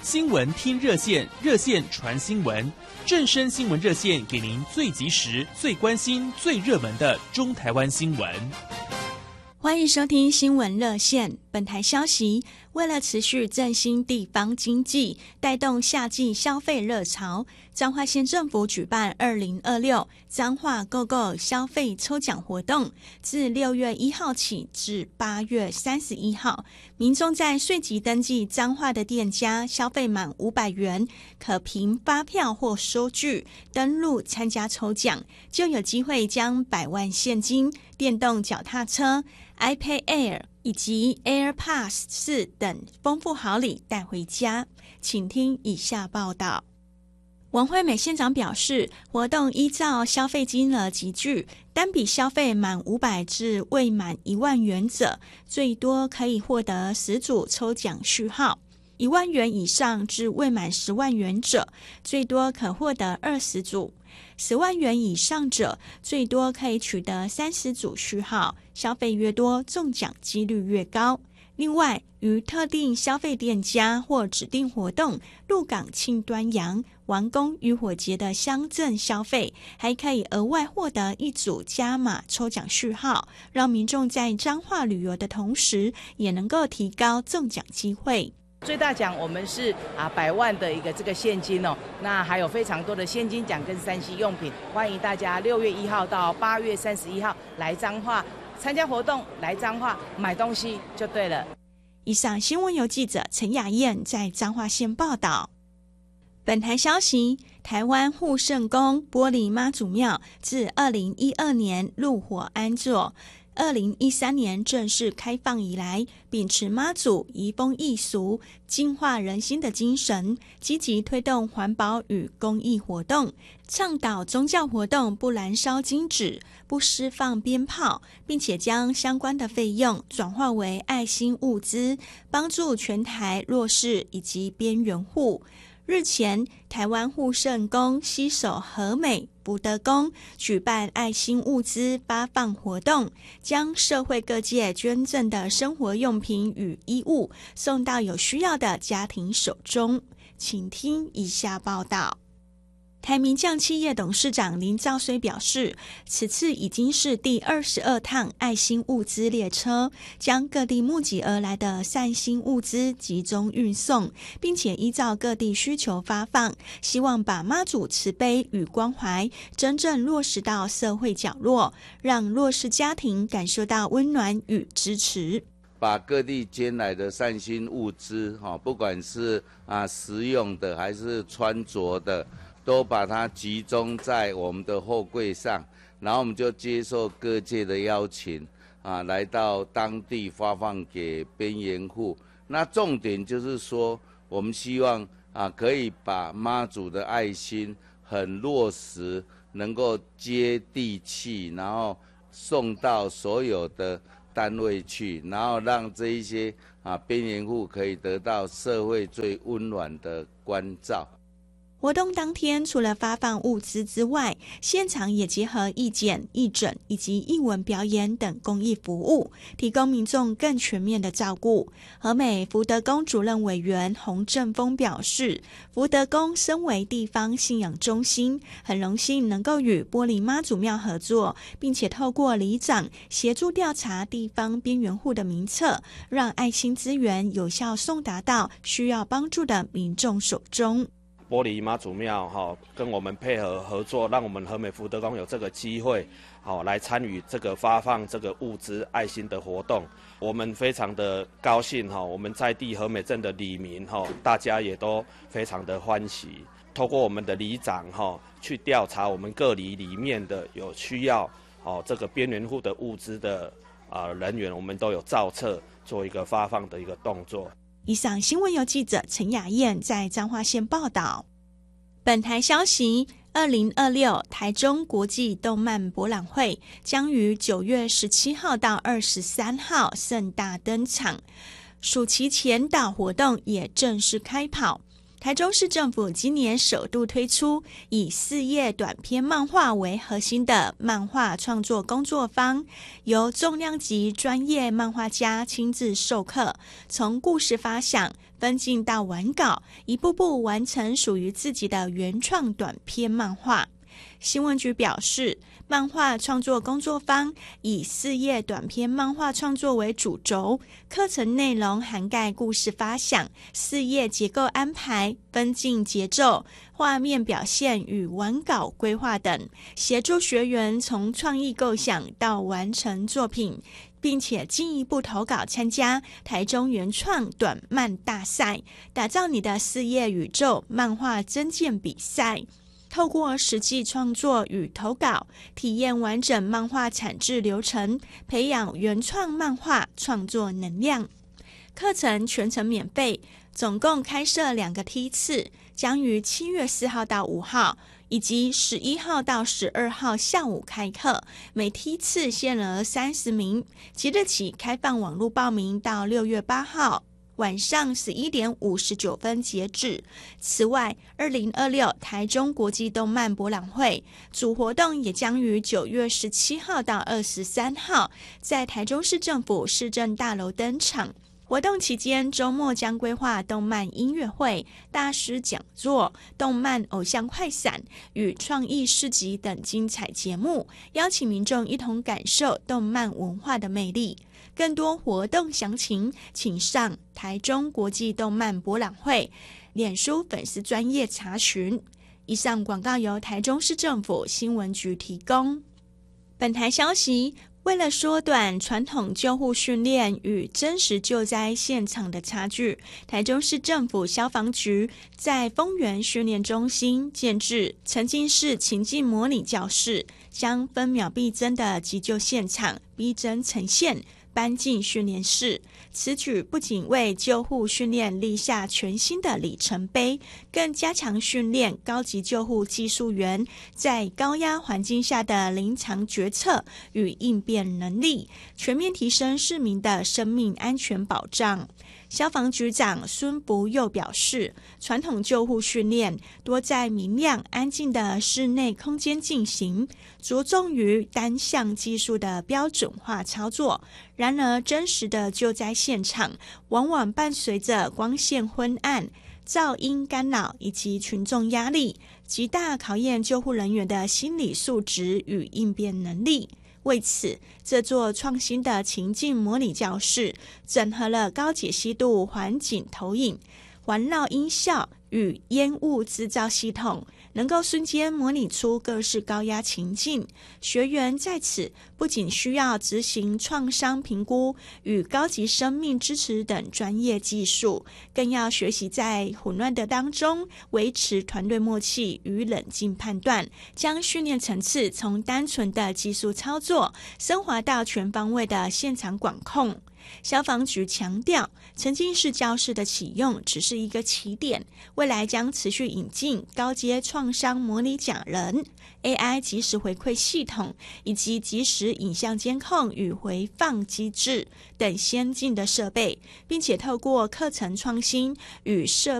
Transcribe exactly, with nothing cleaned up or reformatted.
新闻听热线，热线传新闻，正声新闻热线给您最及时、最关心、最热门的中台湾新闻。 欢迎收听新闻热线。本台消息，为了持续振兴地方经济，带动夏季消费热潮，彰化县政府举办二零二六彰化 Go Go 消费抽奖活动，自六月一号起至八月三十一号，民众在税籍登记彰化的店家消费满五百元，可凭发票或收据登录参加抽奖，就有机会将百万现金、电动脚踏车、iPad Air以及 AirPods 四等丰富好礼带回家。请听以下报道。王惠美县长表示，活动依照消费金额级距，单笔消费满五百至未满一万元者，最多可以获得十组抽奖序号；一万元以上至未满十万元者，最多可获得二十组；十万元以上者，最多可以取得三十组序号，消费越多，中奖几率越高。另外，于特定消费店家或指定活动、鹿港庆端阳、王公渔火节的乡镇消费，还可以额外获得一组加码抽奖序号，让民众在彰化旅游的同时，也能够提高中奖机会。 最大奖我们是啊百万的一个这个现金哦，那还有非常多的现金奖跟三 C 用品，欢迎大家六月一号到八月三十一号来彰化参加活动，来彰化买东西就对了。 以上新闻由记者陈雅燕在彰化县报道。本台消息，台湾护圣宫玻璃妈祖庙自二零一二年入伙安座，二零一三年正式开放以来，秉持妈祖移风易俗、净化人心的精神，积极推动环保与公益活动，倡导宗教活动不燃烧金纸、不施放鞭炮，并且将相关的费用转化为爱心物资，帮助全台弱势以及边缘户。日前，台湾护圣宫携手和美、福德宫举办爱心物资发放活动，将社会各界捐赠的生活用品与衣物送到有需要的家庭手中。请听以下报道。台明酱企业董事长林兆绥表示，此次已经是第二十二趟爱心物资列车，将各地募集而来的善心物资集中运送，并且依照各地需求发放，希望把妈祖慈悲与关怀真正落实到社会角落，让弱势家庭感受到温暖与支持。 把各地捐来的善心物资，不管是啊食用的还是穿着的，都把它集中在我们的货柜上，然后我们就接受各界的邀请啊，来到当地发放给边缘户。那重点就是说，我们希望啊，可以把妈祖的爱心很落实，能够接地气，然后送到所有的单位去，然后让这一些啊边缘户可以得到社会最温暖的关照。 活动当天，除了发放物资之外，现场也结合义检、义诊以及艺文表演等公益服务，提供民众更全面的照顾。和美福德宫主任委员洪正峰表示，福德宫身为地方信仰中心，很荣幸能够与玻璃妈祖庙合作，并且透过里长协助调查地方边缘户的名册，让爱心资源有效送达到需要帮助的民众手中。 玻璃妈祖庙哈跟我们配合合作，让我们和美福德宫有这个机会好来参与这个发放这个物资爱心的活动，我们非常的高兴哈。我们在地和美镇的里民哈，大家也都非常的欢喜。透过我们的里长哈去调查我们各里里面的有需要哦这个边缘户的物资的啊、呃、人员，我们都有造册做一个发放的一个动作。 以上新闻由记者陈雅燕在彰化县报道。本台消息，二零二六台中国际动漫博览会将于九月十七号到二十三号盛大登场，暑期前导活动也正式开跑。台中市政府今年首度推出以四页短篇漫画为核心的漫画创作工作坊，由重量级专业漫画家亲自授课，从故事发想、 分镜到完稿，一步步完成属于自己的原创短篇漫画。新闻局表示，漫画创作工作坊以四页短篇漫画创作为主轴，课程内容涵盖故事发想、四页结构安排、分镜节奏、画面表现与完稿规划等，协助学员从创意构想到完成作品，并且进一步投稿参加台中原创短漫大赛，打造你的四页宇宙漫画征件比赛。透过实际创作与投稿，体验完整漫画产制流程，培养原创漫画创作能量。课程全程免费，总共开设两个梯次，将于七月四号到五号以及十一号到十二号下午开课，每梯次限额三十名，即日起开放网络报名到六月八号晚上十一点五十九分截止。此外，二零二六台中国际动漫博览会主活动也将于九月十七号到二十三号在台中市政府市政大楼登场。活动期间，周末将规划动漫音乐会、大师讲座、动漫偶像快闪与创意市集等精彩节目，邀请民众一同感受动漫文化的魅力。更多活动详情，请上台中国际动漫博览会脸书粉丝专页查询。以上广告由台中市政府新闻局提供。本台消息，为了缩短传统救护训练与真实救灾现场的差距，台中市政府消防局在丰原训练中心建置沉浸式情境模拟教室，将分秒必争的急救现场逼真呈现搬进训练室。此举不仅为救护训练立下全新的里程碑，更加强训练高级救护技术员在高压环境下的临场决策与应变能力，全面提升市民的生命安全保障。消防局长孙福佑表示，传统救护训练多在明亮安静的室内空间进行，着重于单项技术的标准化操作。然而，真实的救灾现场往往伴随着光线昏暗、噪音干扰以及群众压力，极大考验救护人员的心理素质与应变能力。为此，这座创新的情境模拟教室整合了高解析度环景投影、环绕音效与烟雾制造系统，能够瞬间模拟出各式高压情境。学员在此不仅需要执行创伤评估与高级生命支持等专业技术，更要学习在混乱的当中维持团队默契与冷静判断，将训练层次从单纯的技术操作升华到全方位的现场管控。消防局强调，沉浸式教室的启用只是一个起点，未来将持续引进高阶创伤模拟讲人、A I 即时回馈系统以及即时影像监控与回放机制等先进的设备，并且透过课程创新与设